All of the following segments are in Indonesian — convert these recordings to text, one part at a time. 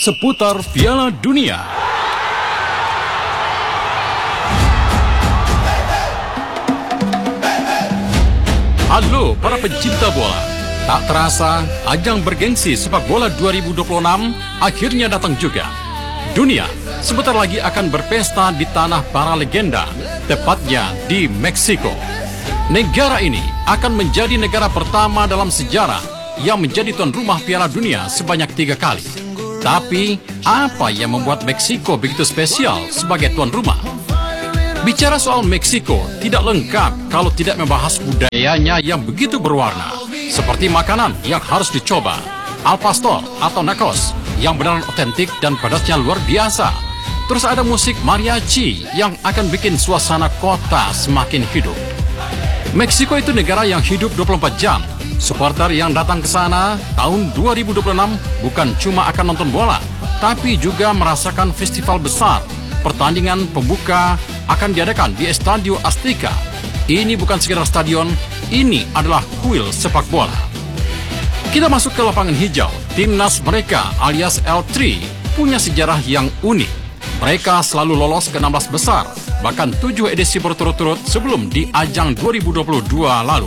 seputar Piala Dunia. Halo para pencinta bola. Tak terasa, ajang bergengsi sepak bola 2026 akhirnya datang juga. Dunia sebentar lagi akan berpesta di tanah para legenda, tepatnya di Meksiko. Negara ini akan menjadi negara pertama dalam sejarah yang menjadi tuan rumah Piala Dunia sebanyak 3 kali. Tapi, apa yang membuat Meksiko begitu spesial sebagai tuan rumah? Bicara soal Meksiko tidak lengkap kalau tidak membahas budayanya yang begitu berwarna, seperti makanan yang harus dicoba, al pastor atau nachos yang benar otentik dan pedasnya luar biasa. Terus ada musik mariachi yang akan bikin suasana kota semakin hidup. Meksiko itu negara yang hidup 24 jam. Supporter yang datang ke sana tahun 2026 bukan cuma akan nonton bola, tapi juga merasakan festival besar. Pertandingan pembuka akan diadakan di Estadio Azteca. Ini bukan sekedar stadion, ini adalah kuil sepak bola. Kita masuk ke lapangan hijau. Timnas mereka alias L3 punya sejarah yang unik. Mereka selalu lolos ke 16 besar, bahkan 7 edisi berturut-turut sebelum di ajang 2022 lalu.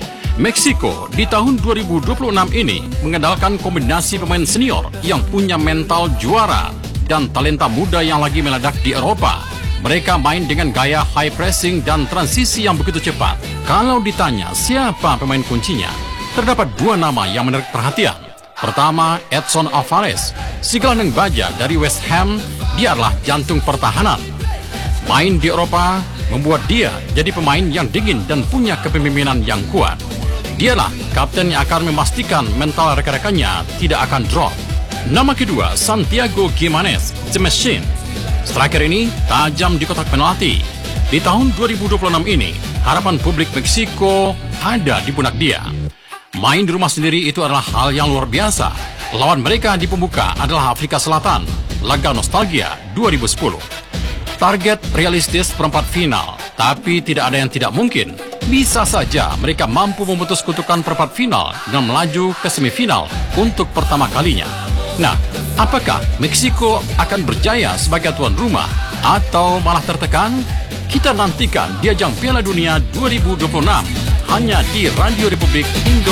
Meksiko di tahun 2026 ini mengandalkan kombinasi pemain senior yang punya mental juara dan talenta muda yang lagi meledak di Eropa. Mereka main dengan gaya high pressing dan transisi yang begitu cepat. Kalau ditanya siapa pemain kuncinya, terdapat 2 nama yang menarik perhatian. Pertama, Edson Alvarez, si gelandang baja dari West Ham. Dia adalah jantung pertahanan. Main di Eropa membuat dia jadi pemain yang dingin dan punya kepemimpinan yang kuat. Dialah kapten yang akan memastikan mental rekan-rekannya tidak akan drop. Nama kedua, Santiago Giménez, The Machine. Striker ini tajam di kotak penalti. Di tahun 2026 ini, harapan publik Meksiko ada di pundak dia. Main di rumah sendiri itu adalah hal yang luar biasa. Lawan mereka di pembuka adalah Afrika Selatan, laga nostalgia 2010. Target realistis perempat final, tapi tidak ada yang tidak mungkin. Bisa saja mereka mampu memutus kutukan perempat final dan melaju ke semifinal untuk pertama kalinya. Nah, apakah Meksiko akan berjaya sebagai tuan rumah atau malah tertekan? Kita nantikan di ajang Piala Dunia 2026 hanya di Radio Republik Indonesia.